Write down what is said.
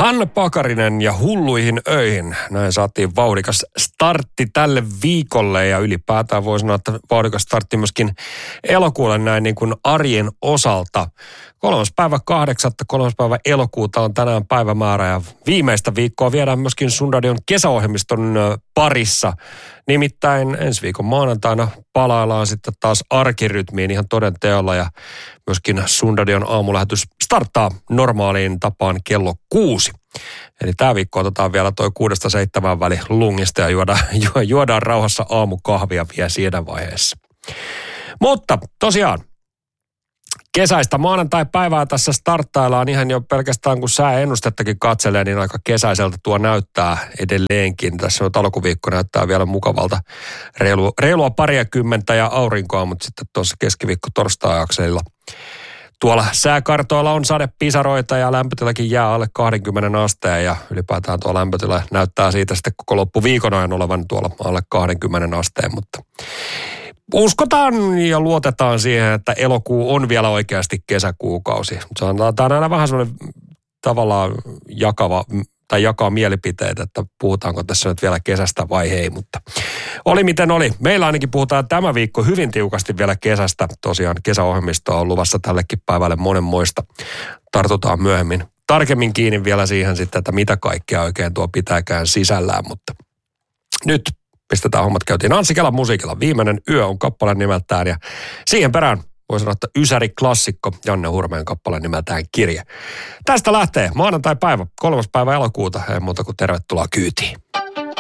Hanna Pakarinen ja Hulluihin öihin. Näin saatiin vauhdikas startti tälle viikolle ja ylipäätään voi sanoa, että vauhdikas startti myöskin elokuulle näin niin kuin arjen osalta. 3.8. elokuuta on tänään päivämäärä ja viimeistä viikkoa viedään myöskin Sunradion kesäohjelmiston parissa. Nimittäin ensi viikon maanantaina palaillaan sitten taas arkirytmiin ihan toden teolla ja myöskin Sunradion aamulähetys starttaa normaaliin tapaan kello 6. Eli tämä viikko otetaan vielä toi 6-7 väli lungista ja juodaan rauhassa aamukahvia vielä siinä vaiheessa. Mutta tosiaan, kesäistä maanantai-päivää tässä starttaillaan ihan jo pelkästään, kun sääennustettakin katselee, niin aika kesäiseltä tuo näyttää edelleenkin. Tässä on alkuviikko näyttää vielä mukavalta reilua pariakymmentä ja aurinkoa, mutta sitten tuossa keskiviikko torstai-akselilla tuolla sääkartoilla on sadepisaroita ja lämpötilakin jää alle 20 asteen ja ylipäätään tuo lämpötila näyttää siitä sitten koko loppuviikon ajan olevan tuolla alle 20 asteen, mutta uskotaan ja luotetaan siihen, että elokuu on vielä oikeasti kesäkuukausi. Tämä on aina vähän semmoinen tavallaan jakaa mielipiteet, että puhutaanko tässä nyt vielä kesästä vai ei, mutta oli miten oli. Meillä ainakin puhutaan tämä viikko hyvin tiukasti vielä kesästä. Tosiaan kesäohjelmistoa on luvassa tällekin päivälle monenmoista. Tartutaan myöhemmin tarkemmin kiinni vielä siihen sitten, että mitä kaikkea oikein tuo pitääkään sisällään, mutta nyt pistetään hommat käytiin. Anssi Kelan musiikilla. Viimeinen yö on kappale nimeltään ja siihen perään voi sanoa, että ysäri-klassikko Janne Hurmeen kappale nimeltään Kirje. Tästä lähtee maanantai-päivä, 3. päivä elokuuta. Ei muuta kuin tervetuloa kyytiin.